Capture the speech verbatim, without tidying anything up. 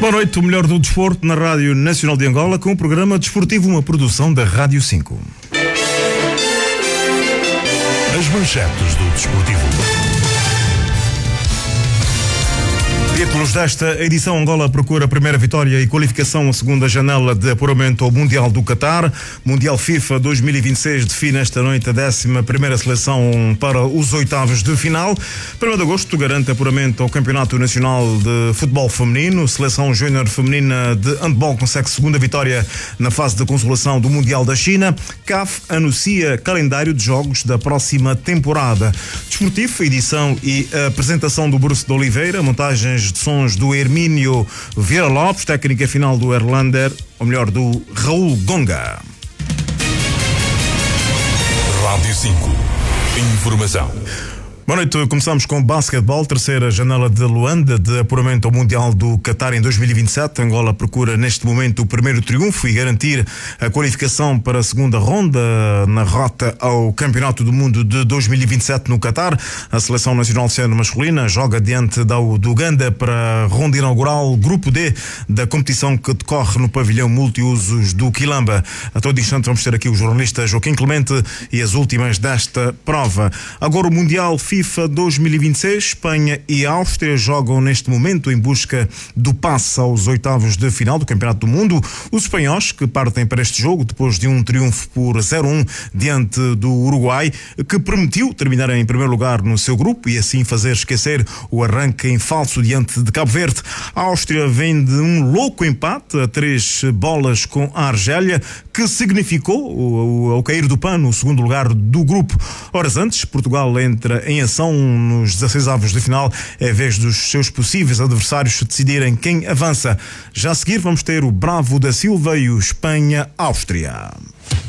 Boa noite, o melhor do desporto na Rádio Nacional de Angola com o programa Desportivo, uma produção da Rádio cinco. As manchetes do desportivo. Títulos desta edição: Angola procura a primeira vitória e qualificação à segunda janela de apuramento ao Mundial do Qatar. Mundial FIFA dois mil e vinte e seis define esta noite a décima primeira seleção para os oitavos de final. primeiro de agosto garante apuramento ao Campeonato Nacional de Futebol Feminino. Seleção Júnior Feminina de Handball consegue segunda vitória na fase de consolação do Mundial da China. C A F anuncia calendário de jogos da próxima temporada. Desportivo, edição e apresentação do Bruce de Oliveira, montagens de sons do Hermínio Vieira Lopes, técnica final do Erlander, ou melhor, do Raul Gonga. Rádio cinco. Informação. Boa noite, começamos com basquetebol, terceira janela de Luanda de apuramento ao Mundial do Qatar em dois mil e vinte e sete. Angola procura neste momento o primeiro triunfo e garantir a qualificação para a segunda ronda na rota ao Campeonato do Mundo de dois mil e vinte e sete no Qatar. A Seleção Nacional de Seno masculina joga diante da do Uganda para a ronda inaugural Grupo D da competição que decorre no pavilhão multiusos do Quilamba. A todo instante vamos ter aqui o jornalista Joaquim Clemente e as últimas desta prova. Agora o Mundial FIFA dois mil e vinte e seis, Espanha e Áustria jogam neste momento em busca do passe aos oitavos de final do Campeonato do Mundo. Os espanhóis que partem para este jogo depois de um triunfo por zero a um diante do Uruguai, que permitiu terminar em primeiro lugar no seu grupo e assim fazer esquecer o arranque em falso diante de Cabo Verde. A Áustria vem de um louco empate a três bolas com a Argélia, que significou, ao cair do pano, o segundo lugar do grupo. Horas antes, Portugal entra em ação nos dezasseis avos de final, é vez dos seus possíveis adversários decidirem quem avança. Já a seguir vamos ter o Bravo da Silva e o Espanha-Áustria.